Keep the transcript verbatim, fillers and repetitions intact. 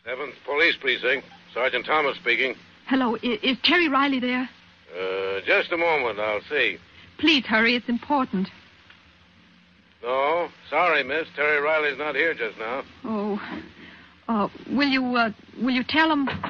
seventh Police Precinct. Sergeant Thomas speaking. Hello, is, is Terry Riley there? Uh, just a moment, I'll see. Please hurry, it's important. No, sorry, miss. Terry Riley's not here just now. Oh, uh, will you, uh, will you tell him...